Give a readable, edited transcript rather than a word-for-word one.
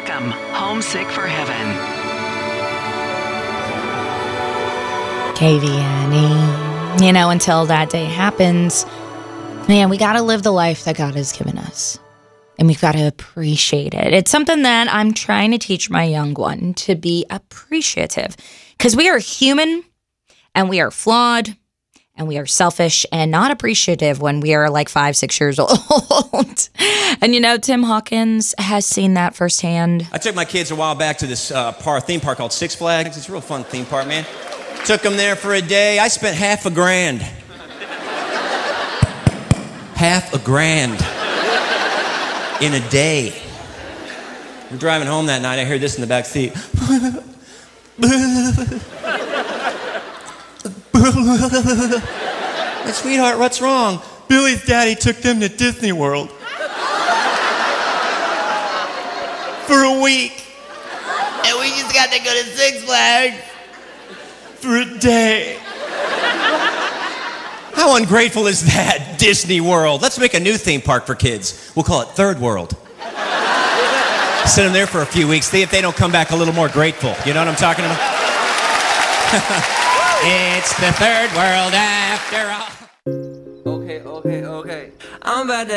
Wickham, Homesick for Heaven. KVNE. You know, until that day happens, man, we got to live the life that God has given us. And we've got to appreciate it. It's something that I'm trying to teach my young one, to be appreciative. Because we are human, and we are flawed, and we are selfish and not appreciative when we are like 5, 6 years old. And you know, Tim Hawkins has seen that firsthand. I took my kids a while back to this theme park called Six Flags. It's a real fun theme park, man. Took them there for a day. I spent $500,000. $500,000 in a day. I'm driving home that night. I heard this in the back seat. Hey, sweetheart, what's wrong? Billy's daddy took them to Disney World. For a week. And we just got to go to Six Flags for a day. How ungrateful is that, Disney World? Let's make a new theme park for kids. We'll call it Third World. Send them there for a few weeks, see if they don't come back a little more grateful. You know what I'm talking about? It's the third world after all. Okay. I'm about to